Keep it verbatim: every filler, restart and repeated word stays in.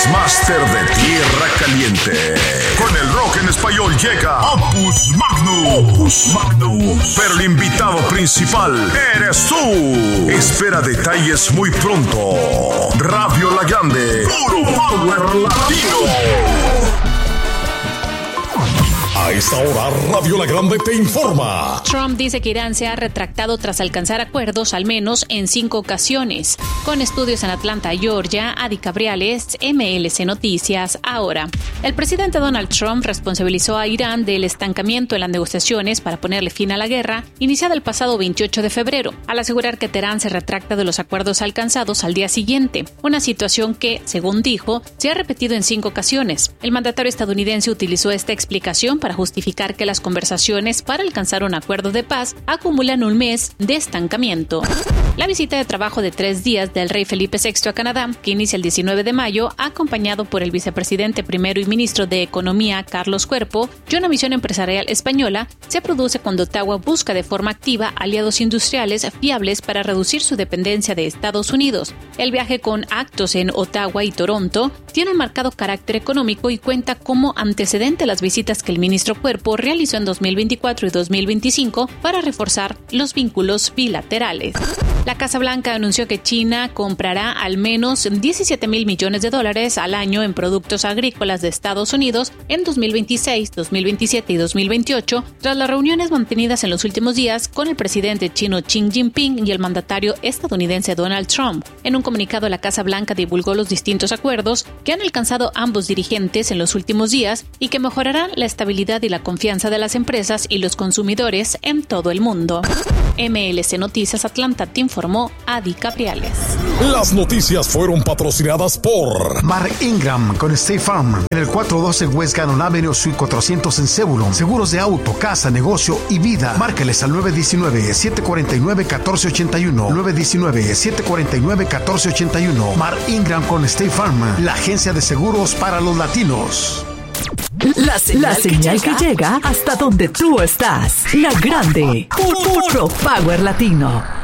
Mixmaster de Tierra Caliente. Con el rock en español llega Opus Magnum. Opus Magnum. Pero el invitado principal eres tú. Espera detalles muy pronto. Radio La Grande. Puro Power Latino. A esta hora, Radio La Grande te informa. Trump dice que Irán se ha retractado tras alcanzar acuerdos al menos en cinco ocasiones. Con estudios en Atlanta, Georgia, Adi Cabriales, M L C Noticias, ahora. El presidente Donald Trump responsabilizó a Irán del estancamiento en las negociaciones para ponerle fin a la guerra, iniciada el pasado veintiocho de febrero, al asegurar que Teherán se retracta de los acuerdos alcanzados al día siguiente, una situación que, según dijo, se ha repetido en cinco ocasiones. El mandatario estadounidense utilizó esta explicación para justificar que las conversaciones para alcanzar un acuerdo de paz acumulan un mes de estancamiento. La visita de trabajo de tres días del rey Felipe sexto a Canadá, que inicia el diecinueve de mayo, acompañado por el vicepresidente primero y ministro de Economía, Carlos Cuerpo, y una misión empresarial española, se produce cuando Ottawa busca de forma activa aliados industriales fiables para reducir su dependencia de Estados Unidos. El viaje, con actos en Ottawa y Toronto, tiene un marcado carácter económico y cuenta como antecedente las visitas que el ministro Cuerpo realizó en dos mil veinticuatro y dos mil veinticinco para reforzar los vínculos bilaterales. La Casa Blanca anunció que China comprará al menos diecisiete mil millones de dólares al año en productos agrícolas de Estados Unidos en dos mil veintiséis, dos mil veintisiete y dos mil veintiocho, tras las reuniones mantenidas en los últimos días con el presidente chino Xi Jinping y el mandatario estadounidense Donald Trump. En un comunicado, la Casa Blanca divulgó los distintos acuerdos que han alcanzado ambos dirigentes en los últimos días y que mejorarán la estabilidad y la confianza de las empresas y los consumidores en todo el mundo. M L C Noticias Atlanta te informó Adi Capriales. Las noticias fueron patrocinadas por Mark Ingram con State Farm en el cuatrocientos doce West Gannon Avenue, Suite cuatrocientos en Zebulon. Seguros de auto, casa, negocio y vida. Márcales al nueve uno nueve, siete cuatro nueve, uno cuatro ocho uno. nueve uno nueve, siete cuatro nueve, uno cuatro ocho uno. Mark Ingram con State Farm, la agencia de seguros para los latinos. La señal, la señal que, llega que llega hasta donde tú estás. La Grande. Puro Power Latino.